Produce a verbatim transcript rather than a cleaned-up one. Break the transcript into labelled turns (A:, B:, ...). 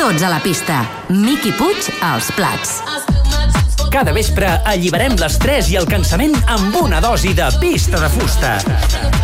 A: Tots a la pista. Miqui Puig als plats.
B: Cada vespre alliberem l'estrès i el cansament amb una dosi de Pista de Fusta.